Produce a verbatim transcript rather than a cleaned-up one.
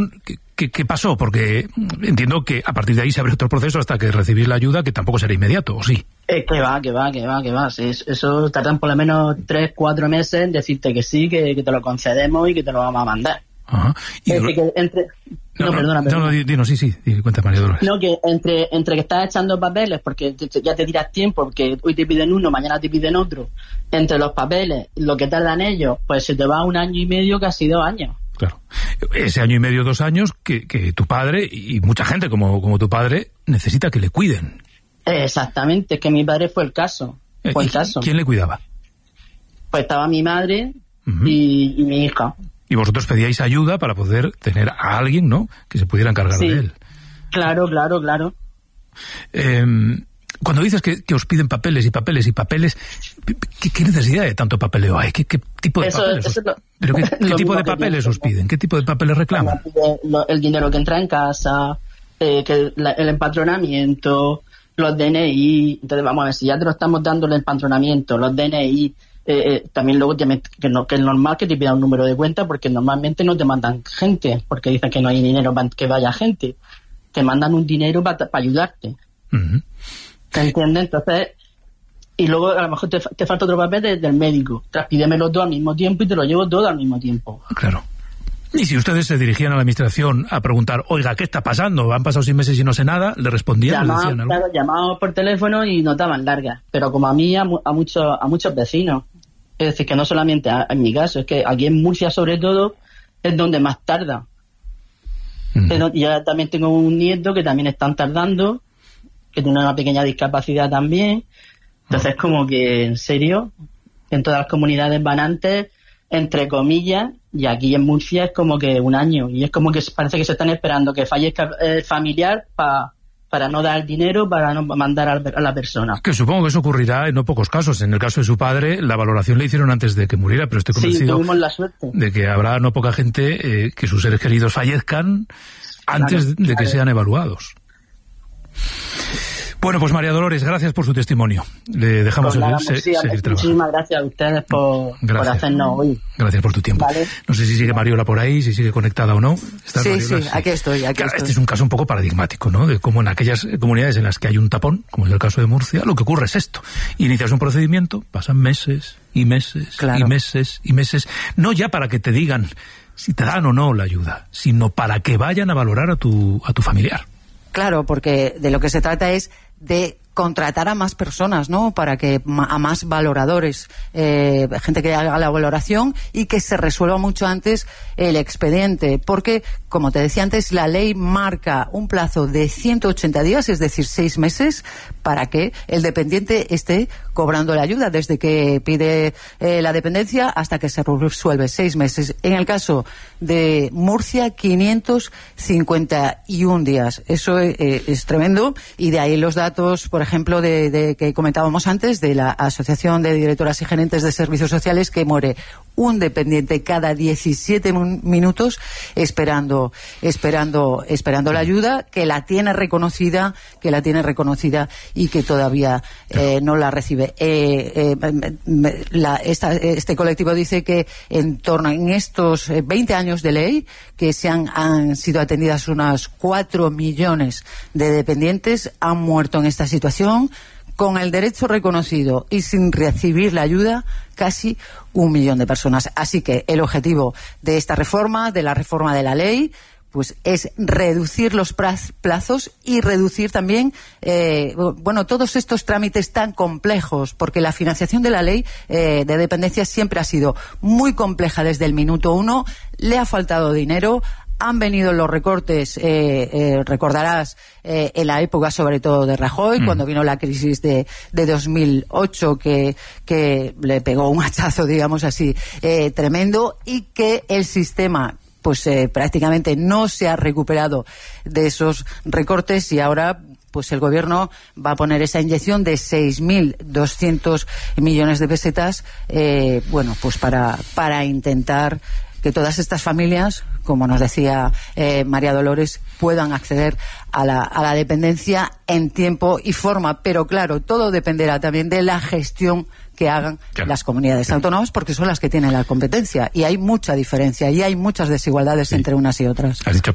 administración, ¿qué, qué, qué pasó? Porque entiendo que a partir de ahí se abre otro proceso hasta que recibís la ayuda, que tampoco será inmediato, ¿o sí? Eh, que va, que va, que va, que va. Sí, eso tardan por lo menos tres, cuatro meses en decirte que sí, que, que te lo concedemos y que te lo vamos a mandar. Ajá. Y Es duro... que entre... No, no, no, perdona, perdona. No, no, dinos, sí, sí, cuenta, María Dolores. No, que entre, entre que estás echando papeles, porque te, te, ya te tiras tiempo, porque hoy te piden uno, mañana te piden otro, entre los papeles, lo que tardan ellos, pues se te va un año y medio, casi dos años. Claro. Ese año y medio, dos años, que, que tu padre, y mucha gente como, como tu padre, necesita que le cuiden. Exactamente, es que mi padre fue el caso. Fue el caso. ¿Quién le cuidaba? Pues estaba mi madre uh-huh. y, y mi hija. Y vosotros pedíais ayuda para poder tener a alguien, ¿no?, que se pudiera encargar sí. de él. Claro, claro, claro. Eh, cuando dices que, que os piden papeles y papeles y papeles, ¿qué, qué necesidad de tanto papeleo hay? ¿Qué, qué tipo de eso, papeles? Eso os, lo, ¿Pero qué, qué tipo de papeles os piden? ¿Qué tipo de papeles reclaman? El dinero que entra en casa, eh, que la, el empadronamiento, los D N I. Entonces, vamos a ver, si ya te lo estamos dando el empadronamiento, los D N I, eh, eh, también luego te met, que, no, que es normal que te pidan un número de cuenta, porque normalmente no te mandan gente, porque dicen que no hay dinero para que vaya gente. Te mandan un dinero para pa ayudarte. Uh-huh. ¿Te entiendes? Entonces, y luego a lo mejor te, te falta otro papel de, del médico. Tras pídeme los dos al mismo tiempo y te lo llevo todo al mismo tiempo. Claro. Y si ustedes se dirigían a la administración a preguntar, oiga, ¿qué está pasando? Han pasado seis meses y no sé nada, ¿le respondían? Llamado, ¿Le decían algo? Claro, llamados por teléfono y notaban largas. Pero como a mí, a, a, muchos, a muchos vecinos. Es decir, que no solamente a, en mi caso, es que aquí en Murcia sobre todo es donde más tarda. Mm. Pero yo también tengo un nieto que también están tardando, que tiene una pequeña discapacidad también. Entonces, mm. como que, en serio, en todas las comunidades van antes, entre comillas, y aquí en Murcia es como que un año. Y es como que parece que se están esperando que fallezca el familiar para... para no dar dinero, para no mandar a la persona. Que supongo que eso ocurrirá en no pocos casos. En el caso de su padre, la valoración le hicieron antes de que muriera, pero estoy convencido sí, tuvimos la suerte de que habrá no poca gente eh, que sus seres queridos fallezcan antes claro, de claro. que sean evaluados. Bueno, pues María Dolores, gracias por su testimonio. Le dejamos pues nada, seguir, sí, se, seguir trabajando. Muchísimas gracias a ustedes por, por hacernos hoy. Gracias por tu tiempo. Vale. No sé si sigue Mariola por ahí, si sigue conectada o no. ¿Estás, sí, Mariola? sí, aquí estoy. Aquí claro, estoy. Este es un caso un poco paradigmático, ¿no? De cómo en aquellas comunidades en las que hay un tapón, como es el caso de Murcia, lo que ocurre es esto. Inicias un procedimiento, pasan meses y meses claro. y meses y meses. No ya para que te digan si te dan o no la ayuda, sino para que vayan a valorar a tu, a tu familiar. Claro, porque de lo que se trata es de contratar a más personas, ¿no? Para que a más valoradores, eh, gente que haga la valoración y que se resuelva mucho antes el expediente, porque, como te decía antes, la ley marca un plazo de ciento ochenta días, es decir, seis meses, para que el dependiente esté cobrando la ayuda, desde que pide eh, la dependencia hasta que se resuelve, seis meses. En el caso de Murcia, quinientos cincuenta y un días. Eso eh, es tremendo, y de ahí los datos, por ejemplo, de, de que comentábamos antes, de la Asociación de Directoras y Gerentes de Servicios Sociales, que muere un dependiente cada diecisiete minutos esperando esperando esperando la ayuda, que la tiene reconocida que la tiene reconocida y que todavía eh, no la recibe. Eh, eh, la, esta, este colectivo dice que en torno en estos veinte años de ley que se han, han sido atendidas unas cuatro millones de dependientes, han muerto en esta situación con el derecho reconocido y sin recibir la ayuda casi un millón de personas. Así que el objetivo de esta reforma, de la reforma de la ley, pues es reducir los plazos y reducir también, eh, bueno, todos estos trámites tan complejos, porque la financiación de la ley eh, de dependencia siempre ha sido muy compleja desde el minuto uno, le ha faltado dinero. Han venido los recortes, eh, eh, recordarás, eh, en la época sobre todo de Rajoy, mm. cuando vino la crisis de, de dos mil ocho, que, que le pegó un hachazo, digamos así, eh, tremendo, y que el sistema pues eh, prácticamente no se ha recuperado de esos recortes, y ahora pues el gobierno va a poner esa inyección de seis mil doscientos millones de pesetas, eh, bueno, pues para, para intentar que todas estas familias, como nos decía eh, María Dolores, puedan acceder a la, a la dependencia en tiempo y forma. Pero claro, todo dependerá también de la gestión que hagan claro. las comunidades claro. autónomas, porque son las que tienen la competencia. Y hay mucha diferencia y hay muchas desigualdades sí. entre unas y otras. Has dicho